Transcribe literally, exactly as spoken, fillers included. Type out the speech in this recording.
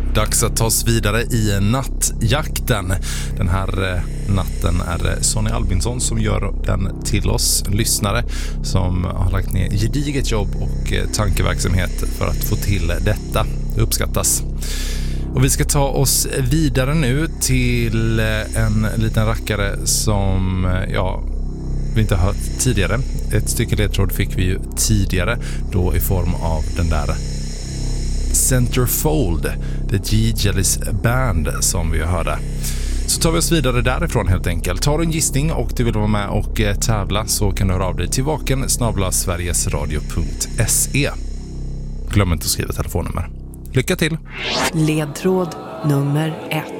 Dags att ta oss vidare i nattjakten. Den här eh, natten är det Sonny Albinsson som gör den till oss lyssnare, som har lagt ner gediget jobb och eh, tankeverksamhet för att få till detta. Det uppskattas. Och vi ska ta oss vidare nu till eh, en liten rackare som eh, ja, vi inte har hört tidigare. Ett stycke ledtråd fick vi ju tidigare, då i form av den där Centerfold, The G. Jellis Band som vi hörde. Så tar vi oss vidare därifrån helt enkelt. Tar du en gissning och du vill vara med och eh, tävla, så kan du höra av dig till vaken snabel-a sverigesradio punkt se. Glöm inte att skriva telefonnummer. Lycka till! Ledtråd nummer ett.